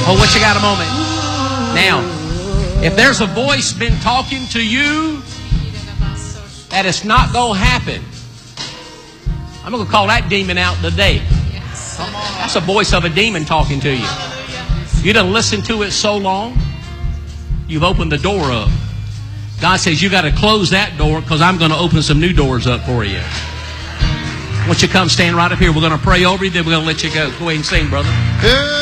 Oh, what you got a moment? Now, if there's a voice been talking to you that it's not going to happen, I'm going to call that demon out today. That's a voice of a demon talking to you. You done listened to it so long, you've opened the door up. God says you got to close that door because I'm going to open some new doors up for you. Why don't you come stand right up here? We're going to pray over you, then we're going to let you go. Go ahead and sing, brother.